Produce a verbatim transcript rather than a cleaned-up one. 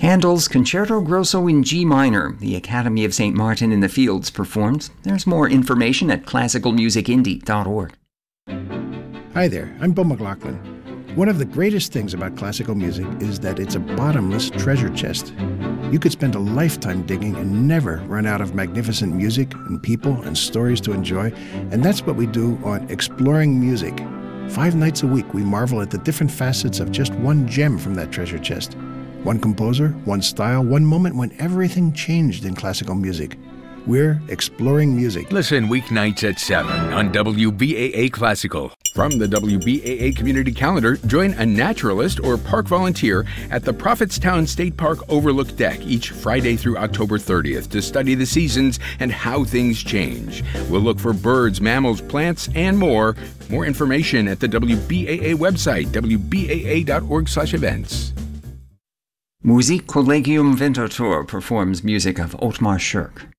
Handel's Concerto Grosso in G minor, the Academy of Saint Martin in the Fields performed. There's more information at classical music indie dot org. Hi there, I'm Bill McLaughlin. One of the greatest things about classical music is that it's a bottomless treasure chest. You could spend a lifetime digging and never run out of magnificent music and people and stories to enjoy, and that's what we do on Exploring Music. Five nights a week, we marvel at the different facets of just one gem from that treasure chest. One composer, one style, one moment when everything changed in classical music. We're Exploring Music. Listen weeknights at seven on W B A A Classical. From the W B A A Community Calendar, join a naturalist or park volunteer at the Prophetstown State Park Overlook Deck each Friday through October thirtieth to study the seasons and how things change. We'll look for birds, mammals, plants, and more. More information at the W B A A website, W B A A dot org slash events. Musik Collegium Winterthur performs music of Ottmar Schirk.